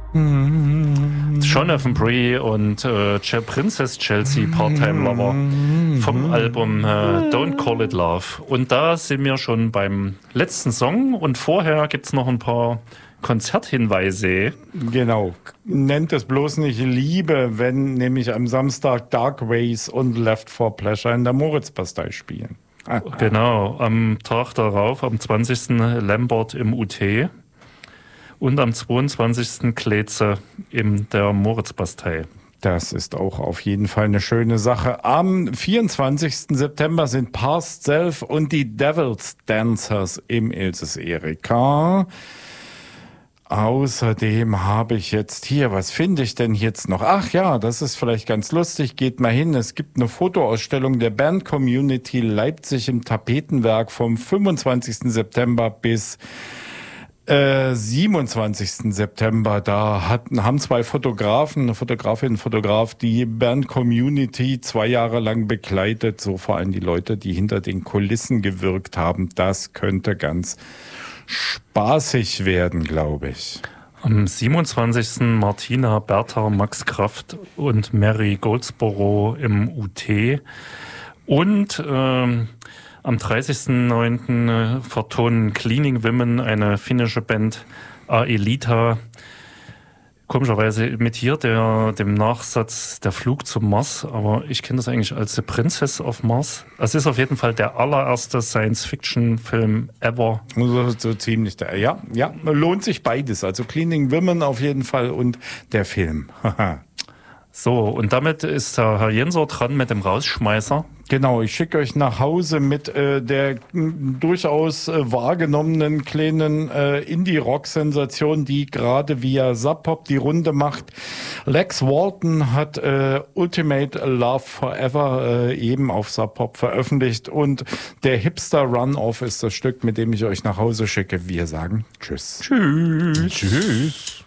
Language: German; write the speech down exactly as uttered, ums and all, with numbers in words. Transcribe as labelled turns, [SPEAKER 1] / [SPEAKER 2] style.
[SPEAKER 1] Jonathan Bree und äh, Princess Chelsea, Part-Time Lover vom Album äh, Don't Call It Love. Und da sind wir schon beim letzten Song und vorher gibt's noch ein paar Konzerthinweise.
[SPEAKER 2] Genau. Nennt es bloß nicht Liebe, wenn nämlich am Samstag Dark Ways und Left for Pleasure in der Moritzbastei spielen. Ah.
[SPEAKER 1] Genau, am Tag darauf, am zwanzigsten Lambert im U T und am zweiundzwanzigsten Kleze in der Moritzbastei.
[SPEAKER 2] Das ist auch auf jeden Fall eine schöne Sache. Am vierundzwanzigsten September sind Past Self und die Devil's Dancers im Ilses Erika. Außerdem habe ich jetzt hier, was finde ich denn jetzt noch? Ach ja, das ist vielleicht ganz lustig, geht mal hin. Es gibt eine Fotoausstellung der Band Community Leipzig im Tapetenwerk vom fünfundzwanzigsten September bis äh, siebenundzwanzigsten September. Da hatten, haben zwei Fotografen, eine Fotografin, ein Fotograf, die Band Community zwei Jahre lang begleitet. So vor allem die Leute, die hinter den Kulissen gewirkt haben. Das könnte ganz spaßig werden, glaube ich.
[SPEAKER 1] Am siebenundzwanzigsten Martina, Bertha, Max Kraft und Mary Goldsboro im U T. Und ähm, am dreißigsten neunten Äh, vertonen Cleaning Women, eine finnische Band, Aelita. Komischerweise mit hier der, dem Nachsatz Der Flug zum Mars, aber ich kenne das eigentlich als The Princess of Mars. Es ist auf jeden Fall der allererste Science-Fiction-Film ever.
[SPEAKER 2] So, so ziemlich der, ja, ja, lohnt sich beides. Also Cleaning Women auf jeden Fall und der Film.
[SPEAKER 1] So, und damit ist der Herr Jensor dran mit dem Rausschmeißer.
[SPEAKER 2] Genau, ich schicke euch nach Hause mit äh, der m, durchaus äh, wahrgenommenen kleinen äh, Indie-Rock-Sensation, die gerade via Sub Pop die Runde macht. Lex Walton hat äh, Ultimate Love Forever äh, eben auf Sub Pop veröffentlicht und der Hipster Run-Off ist das Stück, mit dem ich euch nach Hause schicke. Wir sagen Tschüss.
[SPEAKER 1] Tschüss.
[SPEAKER 2] Tschüss.